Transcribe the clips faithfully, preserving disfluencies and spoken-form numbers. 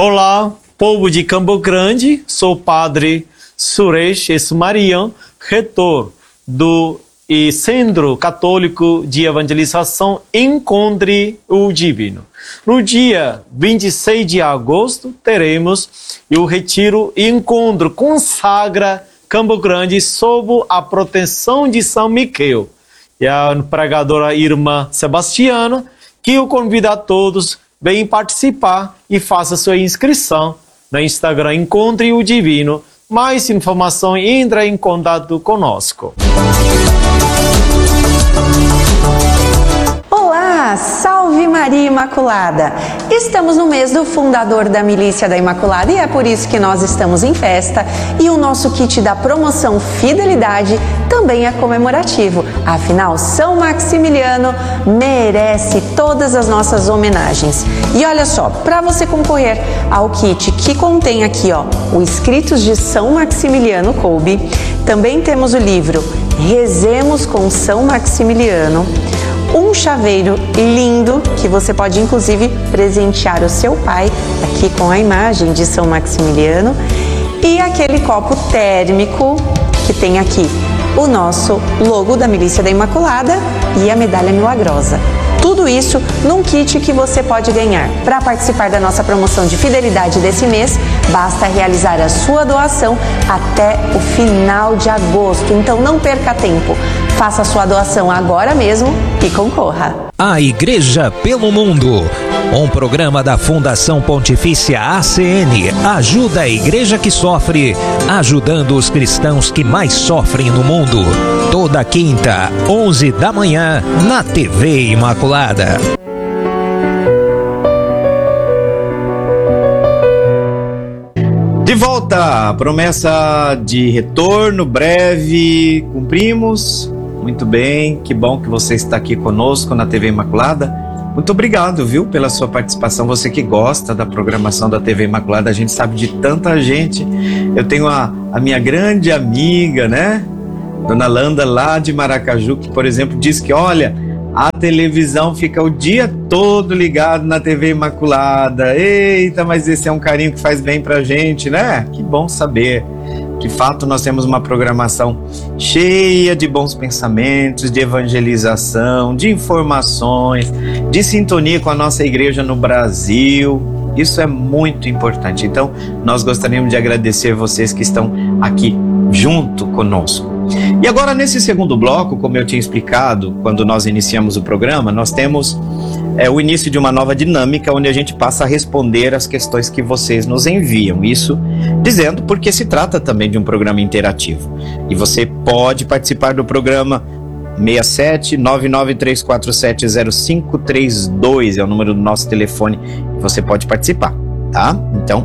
Olá, povo de Campo Grande, sou o padre Suresh Esmarian, reitor do Centro Católico de Evangelização Encontre o Divino. No dia vinte e seis de agosto, teremos o retiro e encontro Consagra Campo Grande sob a proteção de São Miquel. E a pregadora irmã Sebastiana, que eu convido a todos venham participar e faça sua inscrição no Instagram Encontre o Divino. Mais informação, entra em contato conosco. Olá, salve Maria Imaculada! Estamos no mês do fundador da Milícia da Imaculada e é por isso que nós estamos em festa e o nosso kit da promoção Fidelidade também é comemorativo. Afinal, São Maximiliano merece todas as nossas homenagens. E olha só, para você concorrer ao kit que contém aqui, ó, o Escritos de São Maximiliano Kolbe, também temos o livro Rezemos com São Maximiliano, um chaveiro lindo que você pode inclusive presentear o seu pai aqui com a imagem de São Maximiliano e aquele copo térmico que tem aqui o nosso logo da Milícia da Imaculada e a medalha milagrosa. Tudo isso num kit que você pode ganhar. Para participar da nossa promoção de fidelidade desse mês, basta realizar a sua doação até o final de agosto. Então não perca tempo. Faça a sua doação agora mesmo e concorra. A Igreja pelo Mundo, um programa da Fundação Pontifícia A C N, ajuda a igreja que sofre, ajudando os cristãos que mais sofrem no mundo. Toda quinta, onze da manhã, na T V Imaculada. De volta, promessa de retorno breve, cumprimos. Muito bem, que bom que você está aqui conosco na T V Imaculada. Muito obrigado, viu, pela sua participação. Você que gosta da programação da T V Imaculada, a gente sabe de tanta gente. Eu tenho a, a minha grande amiga, né, Dona Landa, lá de Maracaju, que, por exemplo, diz que, olha, a televisão fica o dia todo ligado na T V Imaculada. Eita, mas esse é um carinho que faz bem pra gente, né? Que bom saber. De fato, nós temos uma programação cheia de bons pensamentos, de evangelização, de informações, de sintonia com a nossa igreja no Brasil. Isso é muito importante. Então, nós gostaríamos de agradecer vocês que estão aqui junto conosco. E agora, nesse segundo bloco, como eu tinha explicado quando nós iniciamos o programa, nós temos é, o início de uma nova dinâmica onde a gente passa a responder as questões que vocês nos enviam. Isso dizendo porque se trata também de um programa interativo. E você pode participar do programa seis sete nove nove três quatro sete zero cinco três dois, é o número do nosso telefone, e você pode participar, tá? Então,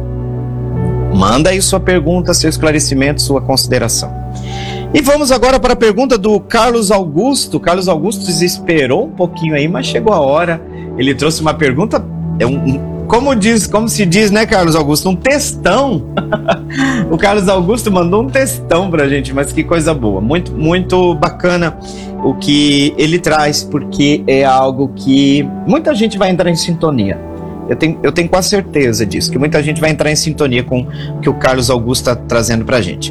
manda aí sua pergunta, seu esclarecimento, sua consideração. E vamos agora para a pergunta do Carlos Augusto. Carlos Augusto desesperou um pouquinho aí, mas chegou a hora. Ele trouxe uma pergunta, é um, um, como, diz, como se diz, né, Carlos Augusto? Um textão. O Carlos Augusto mandou um textão pra gente, mas que coisa boa. Muito, muito bacana o que ele traz, porque é algo que muita gente vai entrar em sintonia. Eu tenho, eu tenho quase certeza disso, que muita gente vai entrar em sintonia com o que o Carlos Augusto está trazendo pra gente.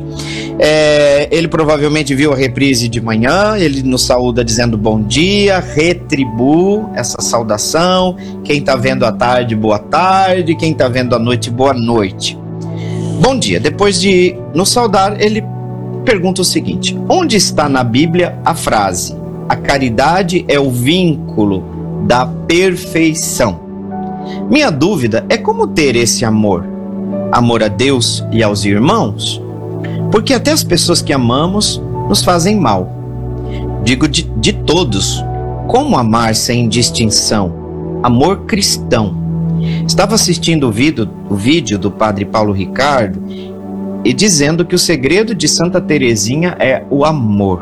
É, ele provavelmente viu a reprise de manhã, ele nos saúda dizendo bom dia, retribuo essa saudação. Quem está vendo à tarde, boa tarde. Quem está vendo à noite, boa noite. Bom dia. Depois de nos saudar, ele pergunta o seguinte: onde está na Bíblia a frase "a caridade é o vínculo da perfeição"? Minha dúvida é como ter esse amor, amor a Deus e aos irmãos, porque até as pessoas que amamos nos fazem mal. Digo de, de todos, como amar sem distinção? Amor cristão. Estava assistindo o vídeo, o vídeo do padre Paulo Ricardo e dizendo que o segredo de Santa Teresinha é o amor.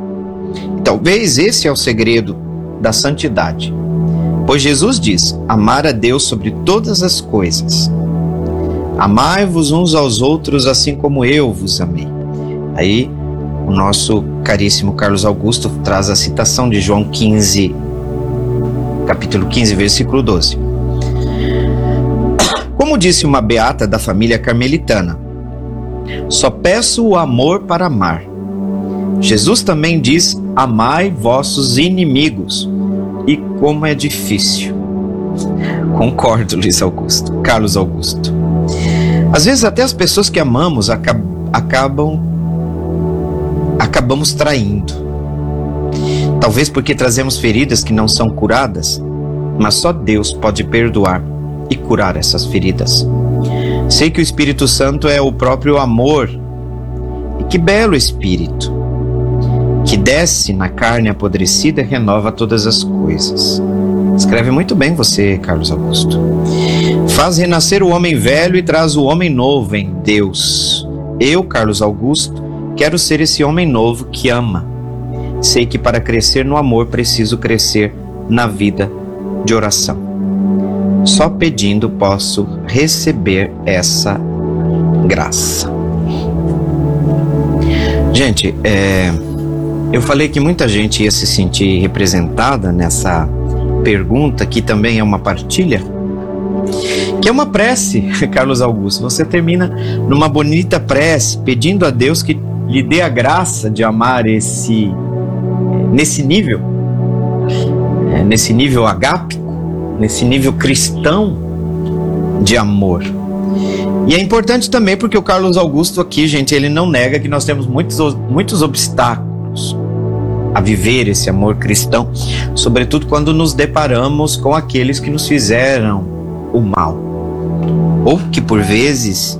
Talvez esse é o segredo da santidade. Pois Jesus diz, amar a Deus sobre todas as coisas. Amai-vos uns aos outros assim como eu vos amei. Aí o nosso caríssimo Carlos Augusto traz a citação de João quinze, capítulo quinze, versículo doze. Como disse uma beata da família carmelitana, só peço o amor para amar. Jesus também diz, amai vossos inimigos. E como é difícil. Concordo, Luiz Augusto, Carlos Augusto. Às vezes até as pessoas que amamos acab acabam acabamos traindo. Talvez porque trazemos feridas que não são curadas, mas só Deus pode perdoar e curar essas feridas. Sei que o Espírito Santo é o próprio amor. E que belo Espírito, que desce na carne apodrecida e renova todas as coisas. Escreve muito bem você, Carlos Augusto. Faz renascer o homem velho e traz o homem novo em Deus. Eu, Carlos Augusto, quero ser esse homem novo que ama. Sei que para crescer no amor preciso crescer na vida de oração. Só pedindo posso receber essa graça. Gente, é, eu falei que muita gente ia se sentir representada nessa pergunta, que também é uma partilha, que é uma prece, Carlos Augusto. Você termina numa bonita prece, pedindo a Deus que lhe dê a graça de amar esse, nesse nível, é, nesse nível agápico, nesse nível cristão de amor. E é importante também porque o Carlos Augusto aqui, gente, ele não nega que nós temos muitos, muitos obstáculos a viver esse amor cristão, sobretudo quando nos deparamos com aqueles que nos fizeram o mal, ou que por vezes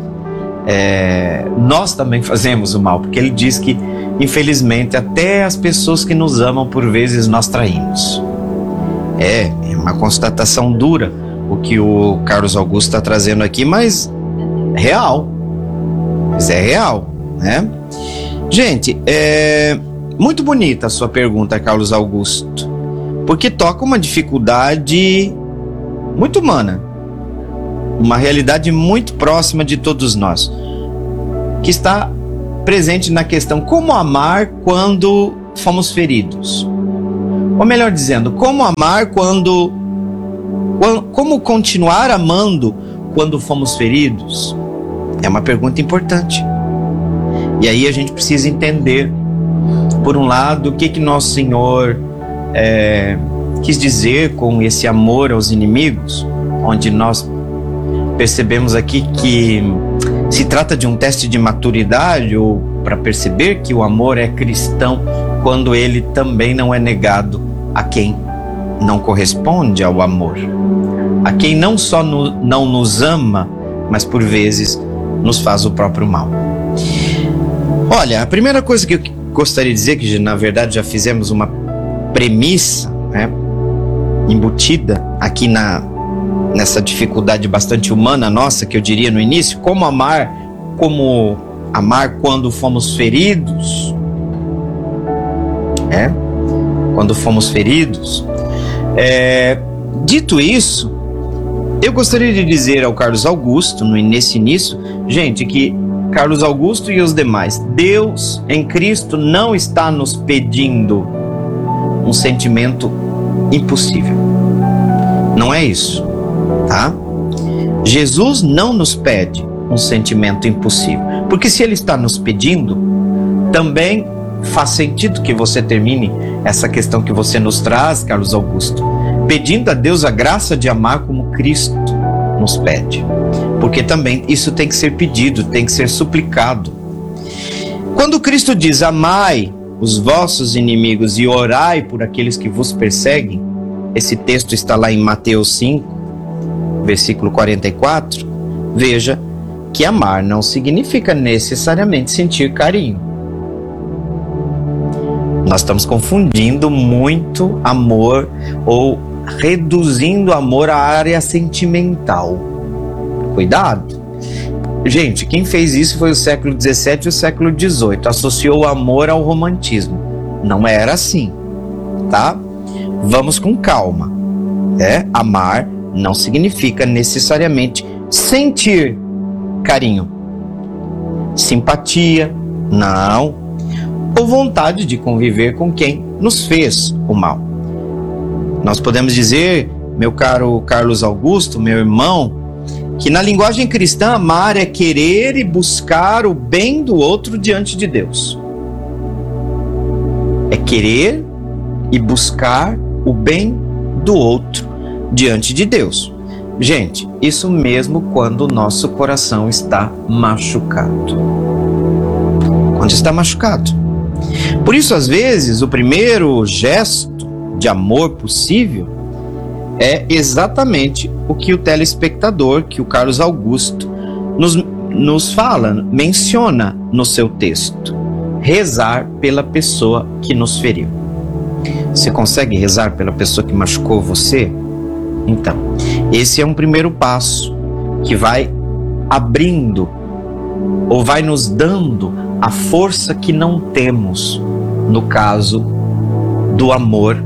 é, nós também fazemos o mal, porque ele diz que infelizmente até as pessoas que nos amam por vezes nós traímos. É, é uma constatação dura o que o Carlos Augusto está trazendo aqui, mas real, mas é real, né? Gente, é muito bonita a sua pergunta, Carlos Augusto, porque toca uma dificuldade muito humana, uma realidade muito próxima de todos nós, que está presente na questão como amar quando fomos feridos, ou melhor dizendo, como amar quando, como continuar amando quando fomos feridos. É uma pergunta importante. E aí a gente precisa entender, por um lado, o que que Nosso Senhor é, quis dizer com esse amor aos inimigos, onde nós percebemos aqui que se trata de um teste de maturidade, ou para perceber que o amor é cristão quando ele também não é negado a quem não corresponde ao amor, a quem não só no, não nos ama, mas por vezes nos faz o próprio mal. Olha, a primeira coisa que eu gostaria de dizer, que na verdade já fizemos uma premissa, né, embutida aqui na, nessa dificuldade bastante humana nossa, que eu diria no início, como amar, como amar quando fomos feridos, é, quando fomos feridos. É, dito isso, eu gostaria de dizer ao Carlos Augusto, nesse início, gente, que Carlos Augusto e os demais, Deus em Cristo não está nos pedindo um sentimento impossível. Não é isso, tá? Jesus não nos pede um sentimento impossível, porque se ele está nos pedindo, também faz sentido que você termine essa questão que você nos traz, Carlos Augusto, pedindo a Deus a graça de amar como Cristo nos pede, porque também isso tem que ser pedido, tem que ser suplicado. Quando Cristo diz amai os vossos inimigos e orai por aqueles que vos perseguem, esse texto está lá em Mateus cinco, versículo quarenta e quatro, veja que amar não significa necessariamente sentir carinho. Nós estamos confundindo muito amor, ou reduzindo amor à área sentimental. Cuidado. Gente, quem fez isso foi o século dezessete e o século dezoito. Associou o amor ao romantismo. Não era assim, tá? Vamos com calma. É? Amar não significa necessariamente sentir carinho, simpatia, não, ou vontade de conviver com quem nos fez o mal. Nós podemos dizer, meu caro Carlos Augusto, meu irmão, que na linguagem cristã amar é querer e buscar o bem do outro diante de Deus. É querer e buscar o bem do outro diante de Deus. Gente, isso mesmo quando o nosso coração está machucado. Quando está machucado. Por isso, às vezes, o primeiro gesto de amor possível é exatamente o que o telespectador, que o Carlos Augusto, nos, nos fala, menciona no seu texto. Rezar pela pessoa que nos feriu. Você consegue rezar pela pessoa que machucou você? Então, esse é um primeiro passo que vai abrindo ou vai nos dando a força que não temos no caso do amor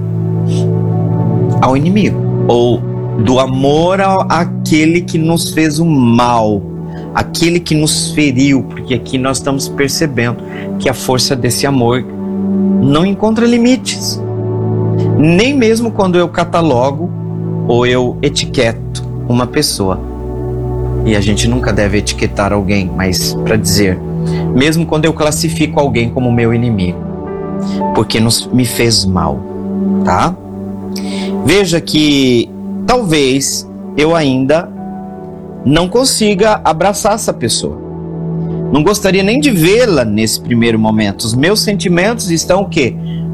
ao inimigo ou do amor àquele que nos fez o mal, aquele que nos feriu, porque aqui nós estamos percebendo que a força desse amor não encontra limites, nem mesmo quando eu catalogo ou eu etiqueto uma pessoa. E a gente nunca deve etiquetar alguém, mas para dizer, mesmo quando eu classifico alguém como meu inimigo, porque nos, me fez mal, tá? Veja que talvez eu ainda não consiga abraçar essa pessoa. Não gostaria nem de vê-la nesse primeiro momento. Os meus sentimentos estão o quê?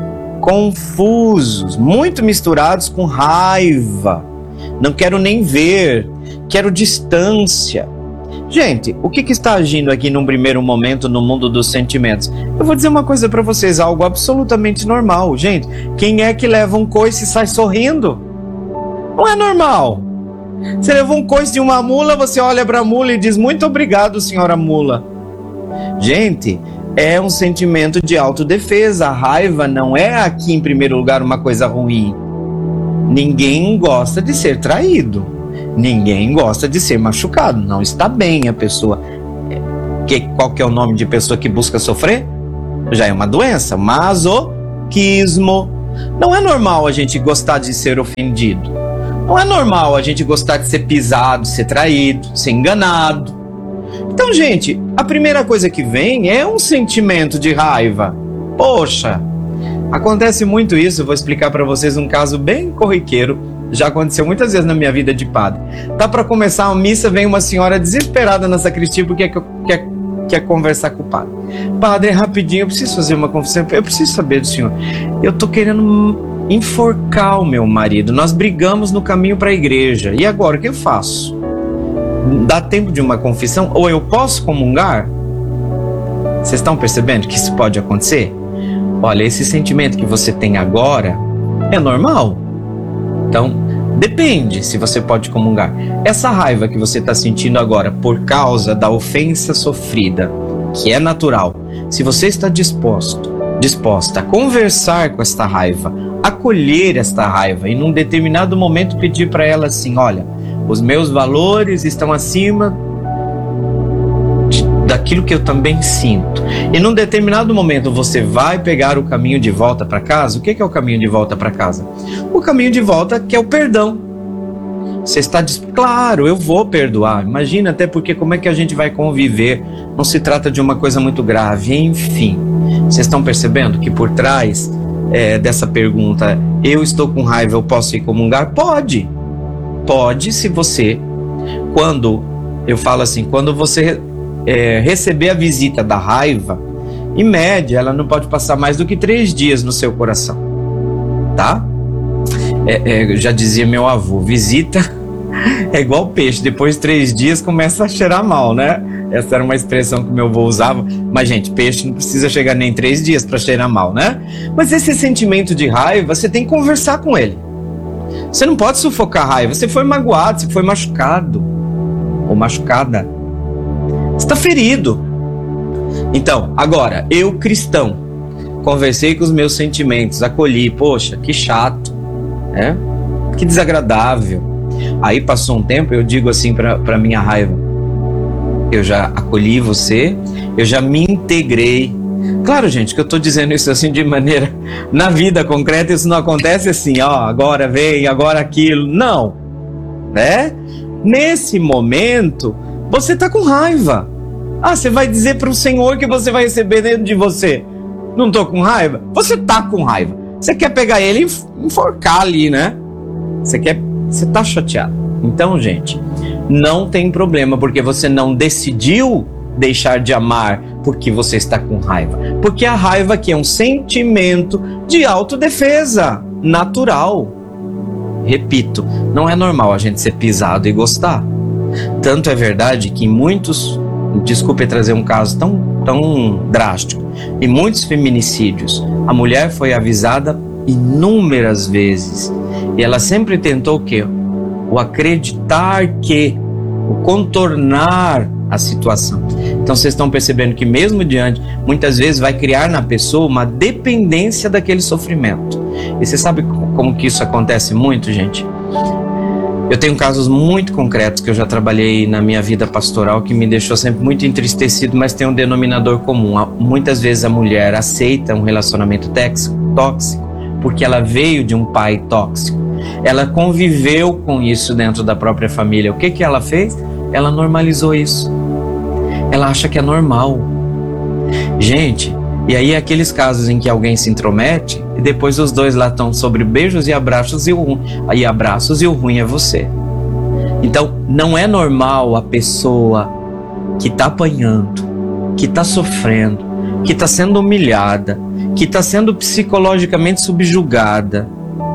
Confusos, muito misturados com raiva. Não quero nem ver, quero distância. Gente, o que, que está agindo aqui num primeiro momento no mundo dos sentimentos? Eu vou dizer uma coisa para vocês, algo absolutamente normal. Gente, quem é que leva um coice e sai sorrindo? Não é normal. Você levou um coice de uma mula, você olha para a mula e diz, muito obrigado, senhora mula. Gente, é um sentimento de autodefesa. A raiva não é aqui, em primeiro lugar, uma coisa ruim. Ninguém gosta de ser traído. Ninguém gosta de ser machucado. Não está bem a pessoa. Que, qual que é o nome de pessoa que busca sofrer? Já é uma doença. Masoquismo. Não é normal a gente gostar de ser ofendido. Não é normal a gente gostar de ser pisado, ser traído, ser enganado. Então, gente, a primeira coisa que vem é um sentimento de raiva. Poxa, acontece muito isso. Eu vou explicar para vocês um caso bem corriqueiro. Já aconteceu muitas vezes na minha vida de padre. Tá para começar a missa, vem uma senhora desesperada na sacristia porque quer, quer, quer conversar com o padre. Padre, rapidinho, eu preciso fazer uma confissão. Eu preciso saber do senhor. Eu tô querendo enforcar o meu marido. Nós brigamos no caminho para a igreja. E agora, o que eu faço? Dá tempo de uma confissão? Ou eu posso comungar? Vocês estão percebendo que isso pode acontecer? Olha, esse sentimento que você tem agora é normal. Então, depende se você pode comungar. Essa raiva que você está sentindo agora por causa da ofensa sofrida, que é natural, se você está disposto, disposta a conversar com esta raiva, acolher esta raiva e num determinado momento pedir para ela assim, olha, os meus valores estão acima de, daquilo que eu também sinto. E num determinado momento você vai pegar o caminho de volta para casa. O que é o caminho de volta para casa? O caminho de volta que é o perdão. Você está disposto, claro, eu vou perdoar. Imagina, até porque como é que a gente vai conviver? Não se trata de uma coisa muito grave. Enfim, vocês estão percebendo que por trás é, dessa pergunta, eu estou com raiva, eu posso ir comungar? Pode. Pode, se você, quando, eu falo assim, quando você é, receber a visita da raiva, em média, ela não pode passar mais do que três dias no seu coração, tá? É, é, já dizia meu avô, visita é igual peixe, depois de três dias começa a cheirar mal, né? Essa era uma expressão que meu avô usava, mas gente, peixe não precisa chegar nem três dias para cheirar mal, né? Mas esse sentimento de raiva, você tem que conversar com ele. Você não pode sufocar a raiva. Você foi magoado, você foi machucado ou machucada. Você está ferido. Então, agora, eu cristão, conversei com os meus sentimentos, acolhi, poxa, que chato, né? Que desagradável. Aí passou um tempo, eu digo assim para minha raiva, eu já acolhi você, eu já me integrei. Claro, gente, que eu estou dizendo isso assim de maneira... Na vida concreta isso não acontece assim, ó, agora vem, agora aquilo. Não, né? nesse momento, você está com raiva. Ah, você vai dizer para o Senhor que você vai receber dentro de você. Não estou com raiva? Você está com raiva. Você quer pegar ele e enforcar ali, né? Você quer, você está chateado. Então, gente, não tem problema, porque você não decidiu deixar de amar porque você está com raiva. Porque a raiva aqui é um sentimento de autodefesa natural. Repito, não é normal a gente ser pisado e gostar. Tanto é verdade que em muitos, desculpe trazer um caso tão, tão drástico, em muitos feminicídios, a mulher foi avisada inúmeras vezes e ela sempre tentou o quê? O acreditar que, o contornar a situação. Então vocês estão percebendo que mesmo diante, muitas vezes vai criar na pessoa uma dependência daquele sofrimento. E você sabe como que isso acontece muito, gente? Eu tenho casos muito concretos que eu já trabalhei na minha vida pastoral que me deixou sempre muito entristecido, mas tem um denominador comum. Muitas vezes a mulher aceita um relacionamento tóxico porque ela veio de um pai tóxico. Ela conviveu com isso dentro da própria família. O que que ela fez? Ela normalizou isso. Ela acha que é normal. Gente, e aí aqueles casos em que alguém se intromete e depois os dois lá estão sobre beijos e abraços e o, e abraços e o ruim é você. Então, não é normal a pessoa que está apanhando, que está sofrendo, que está sendo humilhada, que está sendo psicologicamente subjugada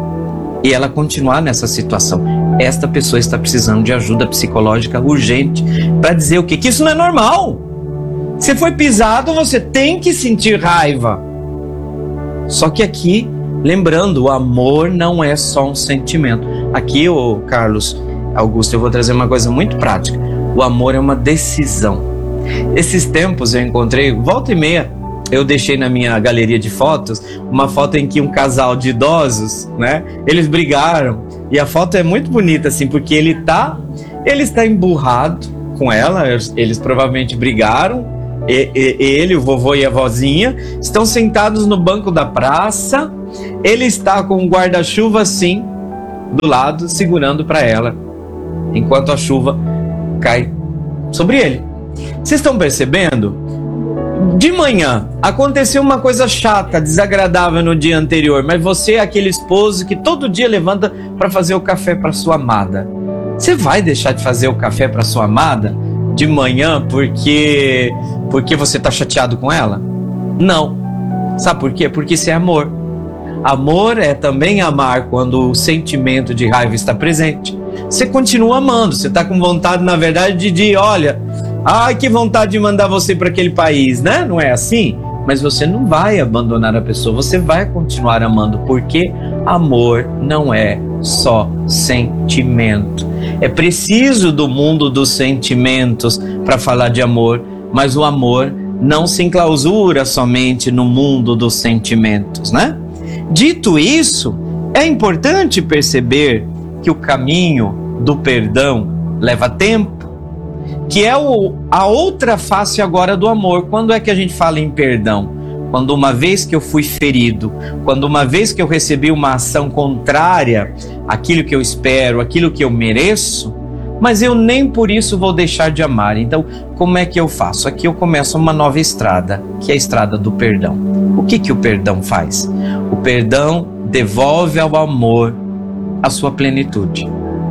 e ela continuar nessa situação. Esta pessoa está precisando de ajuda psicológica urgente para dizer o quê? Que isso não é normal. Você foi pisado, você tem que sentir raiva. Só que aqui, lembrando, o amor não é só um sentimento. Aqui, ô Carlos Augusto, eu vou trazer uma coisa muito prática. O amor é uma decisão. Esses tempos eu encontrei, volta e meia, eu deixei na minha galeria de fotos uma foto em que um casal de idosos, né, eles brigaram. E a foto é muito bonita, assim, porque ele tá, ele está emburrado com ela, eles, eles provavelmente brigaram. E, e, ele, o vovô e a vozinha estão sentados no banco da praça. Ele está com um guarda-chuva assim do lado, segurando para ela, enquanto a chuva cai sobre ele. Vocês estão percebendo? De manhã aconteceu uma coisa chata, desagradável no dia anterior, mas você é aquele esposo que todo dia levanta para fazer o café para sua amada. Você vai deixar de fazer o café para sua amada de manhã porque porque você está chateado com ela? Não. Sabe por quê? Porque isso é amor. Amor é também amar quando o sentimento de raiva está presente. Você continua amando, você está com vontade, na verdade, de, de olha, ai, que vontade de mandar você para aquele país, né? Não é assim? Mas você não vai abandonar a pessoa, você vai continuar amando, porque amor não é só sentimento. É preciso do mundo dos sentimentos para falar de amor, mas o amor não se enclausura somente no mundo dos sentimentos, né? Dito isso, é importante perceber que o caminho do perdão leva tempo, que é o, a outra face agora do amor. Quando é que a gente fala em perdão? Quando uma vez que eu fui ferido, quando uma vez que eu recebi uma ação contrária àquilo que eu espero, àquilo que eu mereço, mas eu nem por isso vou deixar de amar. Então, como é que eu faço? Aqui eu começo uma nova estrada, que é a estrada do perdão. O que que o perdão faz? O perdão devolve ao amor a sua plenitude.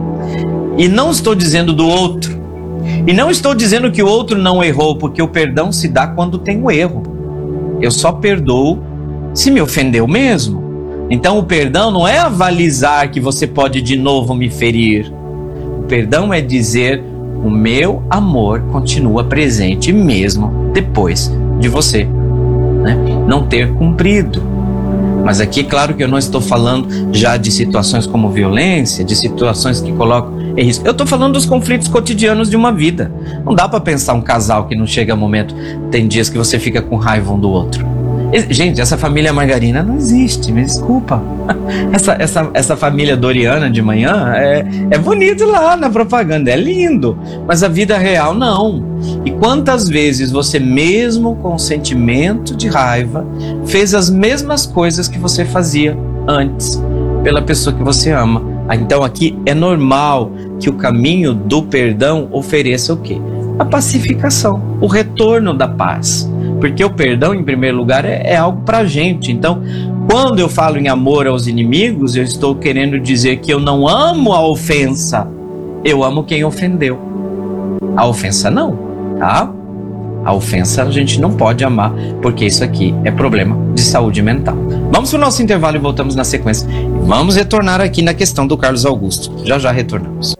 E não estou dizendo do outro, e não estou dizendo que o outro não errou, porque o perdão se dá quando tem o erro. Eu só perdoo se me ofendeu mesmo. Então o perdão não é avalizar que você pode de novo me ferir. O perdão é dizer: o meu amor continua presente mesmo depois de você, né, não ter cumprido. Mas aqui, claro que eu não estou falando já de situações como violência, de situações que colocam em risco. Eu estou falando dos conflitos cotidianos de uma vida. Não dá para pensar um casal que não chega a momento. Tem dias que você fica com raiva um do outro. Gente, essa família Margarina não existe, me desculpa. Essa, essa, essa família Doriana de manhã é, é bonito lá na propaganda, é lindo, mas a vida real não. E quantas vezes você, mesmo com sentimento de raiva, fez as mesmas coisas que você fazia antes pela pessoa que você ama? Então aqui é normal que o caminho do perdão ofereça o quê? A pacificação, o retorno da paz. Porque o perdão, em primeiro lugar, é, é algo pra gente. Então, quando eu falo em amor aos inimigos, eu estou querendo dizer que eu não amo a ofensa, eu amo quem ofendeu. A ofensa não, tá? A ofensa a gente não pode amar, porque isso aqui é problema de saúde mental. Vamos para o nosso intervalo e voltamos na sequência. Vamos retornar aqui na questão do Carlos Augusto. Já já retornamos.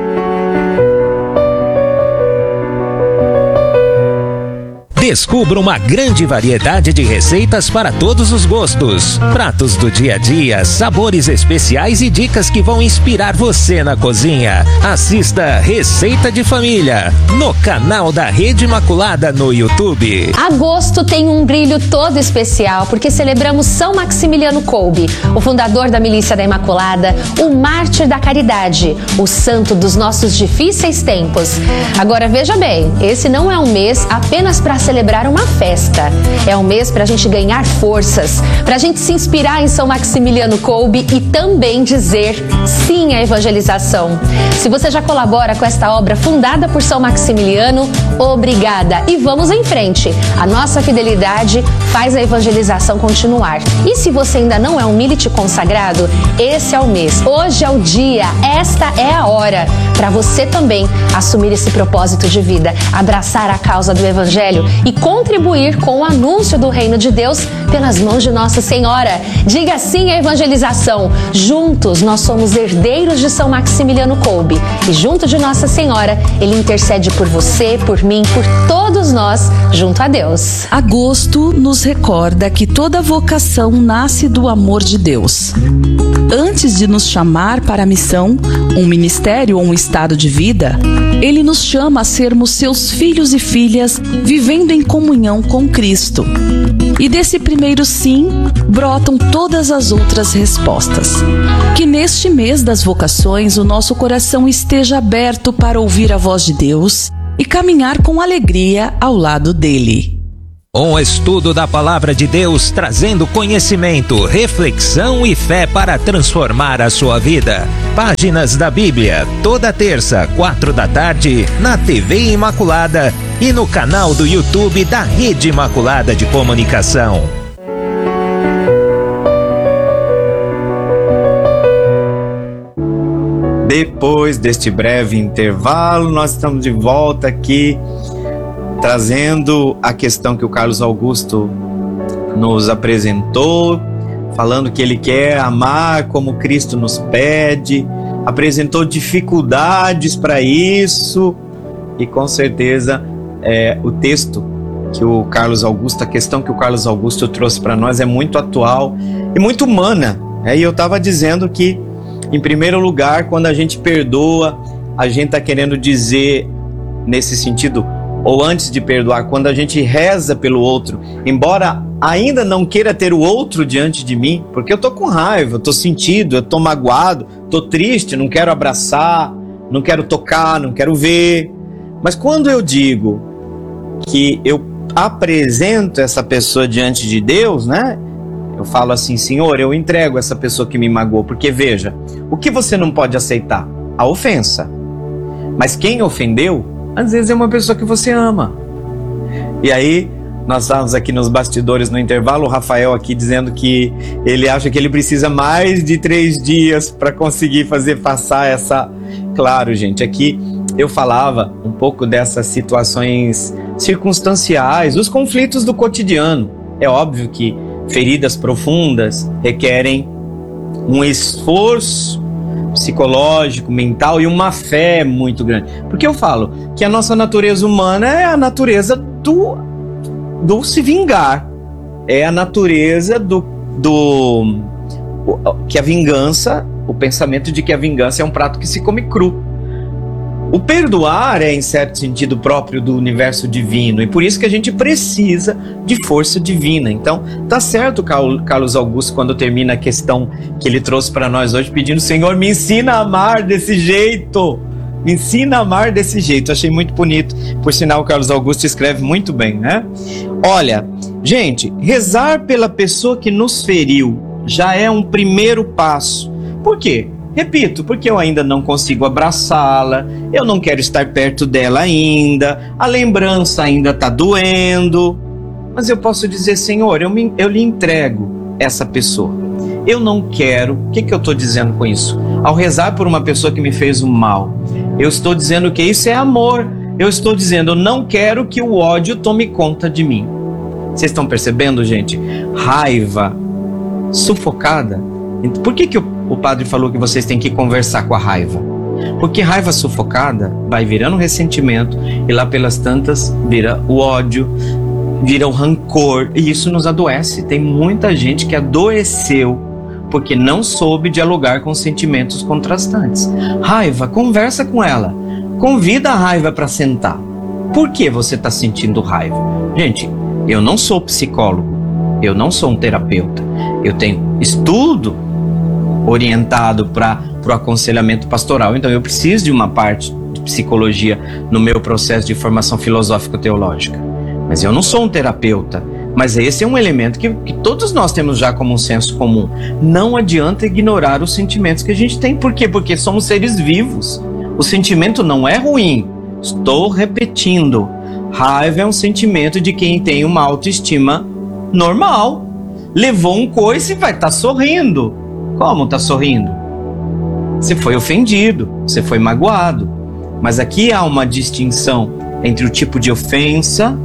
Descubra uma grande variedade de receitas para todos os gostos. Pratos do dia a dia, sabores especiais e dicas que vão inspirar você na cozinha. Assista Receita de Família no canal da Rede Imaculada no YouTube. Agosto tem um brilho todo especial porque celebramos São Maximiliano Kolbe, o fundador da Milícia da Imaculada, o mártir da caridade, o santo dos nossos difíceis tempos. Agora veja bem, esse não é um mês apenas para celebrar celebrar uma festa. É um mês para a gente ganhar forças, para a gente se inspirar em São Maximiliano Kolbe e também dizer sim à evangelização. Se você já colabora com esta obra fundada por São Maximiliano, obrigada e vamos em frente. A nossa fidelidade faz a evangelização continuar. E se você ainda não é um milite consagrado, esse é o mês, hoje é o dia, esta é a hora para você também assumir esse propósito de vida, abraçar a causa do Evangelho e contribuir com o anúncio do reino de Deus pelas mãos de Nossa Senhora. Diga sim à evangelização. Juntos nós somos herdeiros de São Maximiliano Kolbe e junto de Nossa Senhora, ele intercede por você, por mim, por todos nós, junto a Deus. Agosto nos recorda que toda vocação nasce do amor de Deus. Antes de nos chamar para a missão, um ministério ou um estado de vida, ele nos chama a sermos seus filhos e filhas, vivendo em comunhão com Cristo. E desse primeiro sim, brotam todas as outras respostas. Que neste mês das vocações, o nosso coração esteja aberto para ouvir a voz de Deus e caminhar com alegria ao lado dele. Um estudo da Palavra de Deus trazendo conhecimento, reflexão e fé para transformar a sua vida. Páginas da Bíblia, toda terça, quatro da tarde, na T V Imaculada e no canal do YouTube da Rede Imaculada de Comunicação. Depois deste breve intervalo, nós estamos de volta aqui, trazendo a questão que o Carlos Augusto nos apresentou, falando que ele quer amar como Cristo nos pede, apresentou dificuldades para isso e com certeza é, o texto que o Carlos Augusto, a questão que o Carlos Augusto trouxe para nós é muito atual e muito humana. É, e eu estava dizendo que, em primeiro lugar, quando a gente perdoa, a gente está querendo dizer nesse sentido, ou antes de perdoar, quando a gente reza pelo outro, embora ainda não queira ter o outro diante de mim, porque eu tô com raiva, eu tô sentido, eu tô magoado, tô triste, não quero abraçar, não quero tocar, não quero ver. Mas quando eu digo que eu apresento essa pessoa diante de Deus, né? Eu falo assim, Senhor, eu entrego essa pessoa que me magoou, porque veja, o que você não pode aceitar? A ofensa. Mas quem ofendeu, às vezes é uma pessoa que você ama. E aí, nós estávamos aqui nos bastidores no intervalo, o Rafael aqui dizendo que ele acha que ele precisa mais de três dias para conseguir fazer passar essa... Claro, gente, aqui eu falava um pouco dessas situações circunstanciais, os conflitos do cotidiano. É óbvio que feridas profundas requerem um esforço psicológico, mental e uma fé muito grande. Porque eu falo que a nossa natureza humana é a natureza do, do se vingar. É a natureza do, do... que a vingança, o pensamento de que a vingança é um prato que se come cru. O perdoar é, em certo sentido, próprio do universo divino, e por isso que a gente precisa de força divina. Então, tá certo Carlos Augusto quando termina a questão que ele trouxe para nós hoje, pedindo, Senhor, me ensina a amar desse jeito, me ensina a amar desse jeito. Achei muito bonito, por sinal o Carlos Augusto escreve muito bem, né? Olha, gente, rezar pela pessoa que nos feriu já é um primeiro passo. Por quê? Repito, porque eu ainda não consigo abraçá-la, eu não quero estar perto dela ainda, a lembrança ainda está doendo. Mas eu posso dizer, Senhor, eu, me, eu lhe entrego essa pessoa. Eu não quero. O que, que eu estou dizendo com isso? Ao rezar por uma pessoa que me fez um mal, eu estou dizendo que isso é amor. Eu estou dizendo, eu não quero que o ódio tome conta de mim. Vocês estão percebendo, gente? Raiva sufocada. Por que, que o, o padre falou que vocês têm que conversar com a raiva? Porque raiva sufocada vai virando ressentimento e lá pelas tantas vira o ódio, vira o rancor, e isso nos adoece. Tem muita gente que adoeceu porque não soube dialogar com sentimentos contrastantes. Raiva, conversa com ela. Convida a raiva para sentar. Por que você está sentindo raiva? Gente, eu não sou psicólogo, eu não sou um terapeuta. Eu tenho estudo orientado para o aconselhamento pastoral, então eu preciso de uma parte de psicologia no meu processo de formação filosófico-teológica. Mas eu não sou um terapeuta. Mas esse é um elemento que, que todos nós temos já como um senso comum. Não adianta ignorar os sentimentos que a gente tem. Por quê? Porque somos seres vivos. O sentimento não é ruim. Estou repetindo. Raiva é um sentimento de quem tem uma autoestima normal. Levou um coice e vai estar tá sorrindo. Como está sorrindo? Você foi ofendido, você foi magoado. Mas aqui há uma distinção entre o tipo de ofensa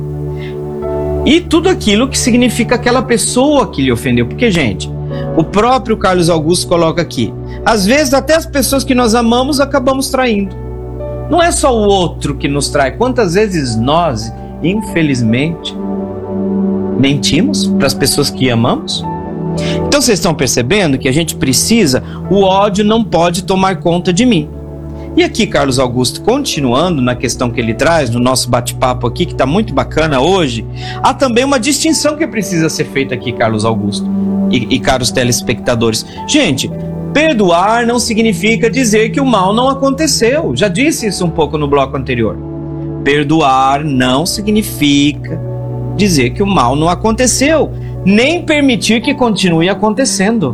e tudo aquilo que significa aquela pessoa que lhe ofendeu. Porque, gente, o próprio Carlos Augusto coloca aqui, às vezes até as pessoas que nós amamos acabamos traindo. Não é só o outro que nos trai. Quantas vezes nós, infelizmente, mentimos para as pessoas que amamos? Então vocês estão percebendo que a gente precisa, o ódio não pode tomar conta de mim. E aqui, Carlos Augusto, continuando na questão que ele traz, no nosso bate-papo aqui, que está muito bacana hoje, há também uma distinção que precisa ser feita aqui, Carlos Augusto e, e caros telespectadores. Gente, perdoar não significa dizer que o mal não aconteceu. Já disse isso um pouco no bloco anterior. Perdoar não significa dizer que o mal não aconteceu, nem permitir que continue acontecendo.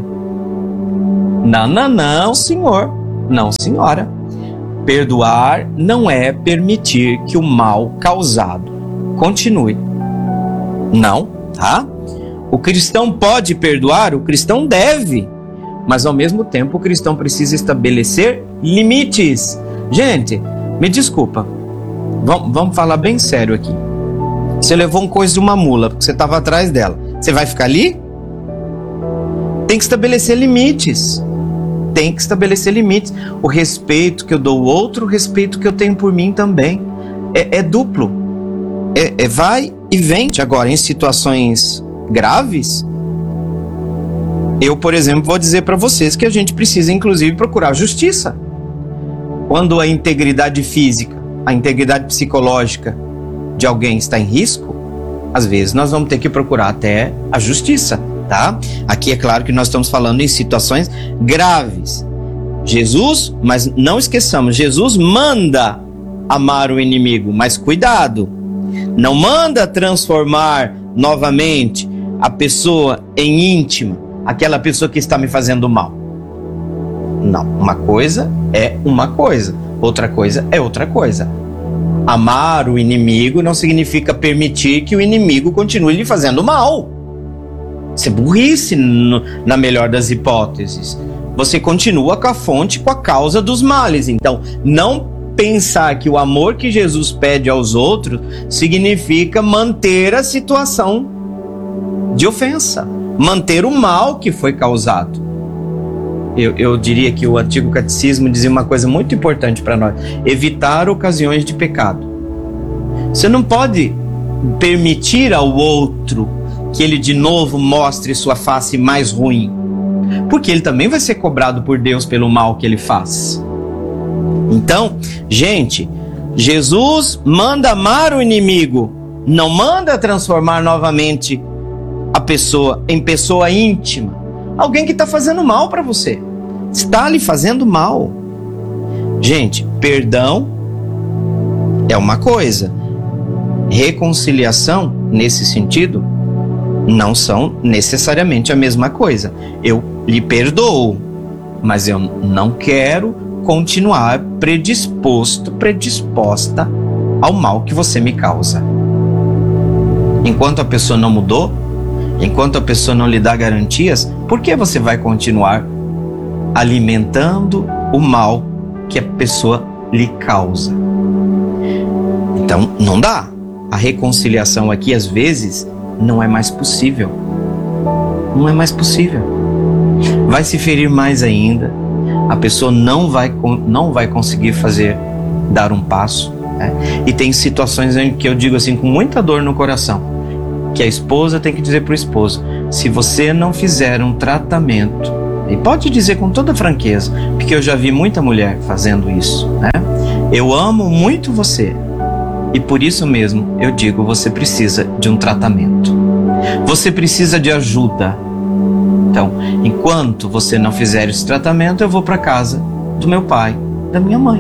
Não, não, não, senhor. Não, senhora. Perdoar não é permitir que o mal causado continue. Não, tá? O cristão pode perdoar, o cristão deve, mas ao mesmo tempo o cristão precisa estabelecer limites. Gente, me desculpa, vamos, vamos falar bem sério aqui. Você levou um coice de uma mula, porque você estava atrás dela. Você vai ficar ali? Tem que estabelecer limites. Tem que estabelecer limites. O respeito que eu dou ao outro, o respeito que eu tenho por mim também. É, é duplo. É, é vai e vem. Agora, em situações graves, eu, por exemplo, vou dizer para vocês que a gente precisa, inclusive, procurar justiça. Quando a integridade física, a integridade psicológica de alguém está em risco, às vezes nós vamos ter que procurar até a justiça. Tá? Aqui é claro que nós estamos falando em situações graves. Jesus, mas não esqueçamos, Jesus manda amar o inimigo, mas cuidado, não manda transformar novamente a pessoa em íntima, aquela pessoa que está me fazendo mal. Não, uma coisa é uma coisa, outra coisa é outra coisa. Amar o inimigo não significa permitir que o inimigo continue lhe fazendo mal. Isso é burrice, no, na melhor das hipóteses. Você continua com a fonte, com a causa dos males. Então, não pensar que o amor que Jesus pede aos outros significa manter a situação de ofensa, manter o mal que foi causado. Eu, eu diria que o antigo catecismo dizia uma coisa muito importante para nós: evitar ocasiões de pecado. Você não pode permitir ao outro que ele de novo mostre sua face mais ruim, porque ele também vai ser cobrado por Deus pelo mal que ele faz. Então, gente, Jesus manda amar o inimigo, não manda transformar novamente a pessoa em pessoa íntima. Alguém que está fazendo mal para você, está lhe fazendo mal. Gente, perdão é uma coisa, reconciliação nesse sentido não são necessariamente a mesma coisa. Eu lhe perdoo, mas eu não quero continuar predisposto, predisposta ao mal que você me causa. Enquanto a pessoa não mudou, enquanto a pessoa não lhe dá garantias, por que você vai continuar alimentando o mal que a pessoa lhe causa? Então, não dá. A reconciliação aqui, às vezes, não é mais possível. Não é mais possível. Vai se ferir mais ainda. A pessoa não vai, não vai conseguir fazer, dar um passo, né? E tem situações em que eu digo assim, com muita dor no coração, que a esposa tem que dizer para o esposo: se você não fizer um tratamento, e pode dizer com toda franqueza, porque eu já vi muita mulher fazendo isso, né? Eu amo muito você, e por isso mesmo eu digo, você precisa de um tratamento. Você precisa de ajuda. Então, enquanto você não fizer esse tratamento, eu vou para casa do meu pai, da minha mãe.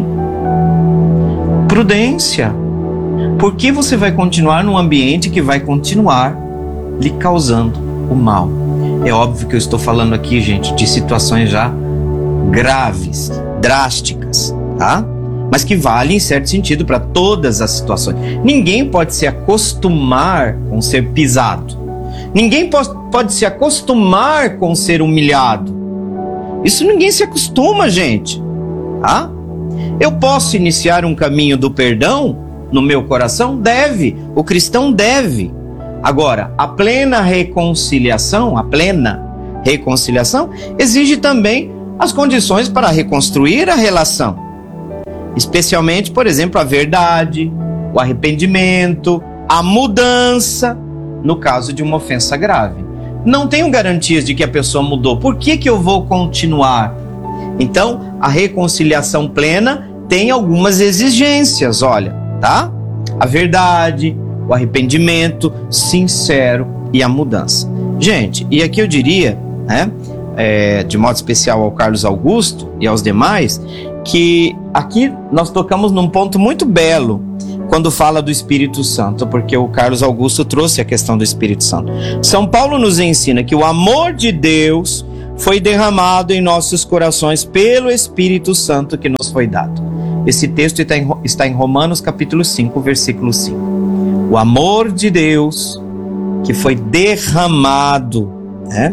Prudência. Por que você vai continuar num ambiente que vai continuar lhe causando o mal? É óbvio que eu estou falando aqui, gente, de situações já graves, drásticas, tá? Mas que valem em certo sentido para todas as situações. Ninguém pode se acostumar com ser pisado. Ninguém pode, pode se acostumar com ser humilhado. Isso ninguém se acostuma, gente, tá? Eu posso iniciar um caminho do perdão no meu coração? Deve. O cristão deve. Agora, a plena reconciliação, a plena reconciliação, exige também as condições para reconstruir a relação. Especialmente, por exemplo, a verdade, o arrependimento, a mudança, no caso de uma ofensa grave. Não tenho garantias de que a pessoa mudou. Por que que eu vou continuar? Então, a reconciliação plena tem algumas exigências, olha, tá? A verdade, o arrependimento sincero e a mudança. Gente, e aqui eu diria, né, é, de modo especial ao Carlos Augusto e aos demais, que aqui nós tocamos num ponto muito belo quando fala do Espírito Santo, porque o Carlos Augusto trouxe a questão do Espírito Santo. São Paulo nos ensina que o amor de Deus foi derramado em nossos corações pelo Espírito Santo que nos foi dado. Esse texto está em Romanos capítulo cinco, versículo cinco. O amor de Deus que foi derramado, né,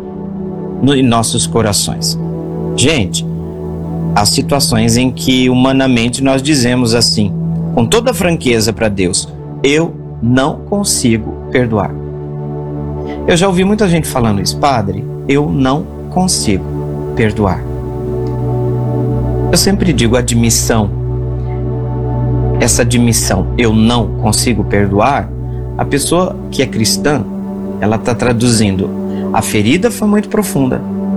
em nossos corações. Gente, há situações em que humanamente nós dizemos assim, com toda franqueza para Deus: eu não consigo perdoar. Eu já ouvi muita gente falando isso: padre, eu não consigo perdoar. Eu sempre digo admissão. Essa admissão, eu não consigo perdoar, a pessoa que é cristã, ela está traduzindo: a ferida foi muito profunda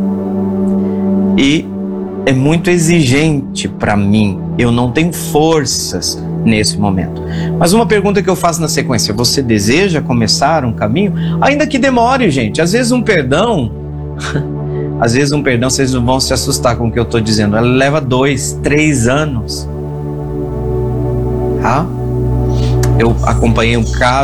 e é muito exigente para mim, eu não tenho forças nesse momento. Mas uma pergunta que eu faço na sequência: você deseja começar um caminho? Ainda que demore, gente. Às vezes um perdão, às vezes um perdão, vocês não vão se assustar com o que eu estou dizendo, ela leva dois, três anos. Tá? Eu acompanhei um caso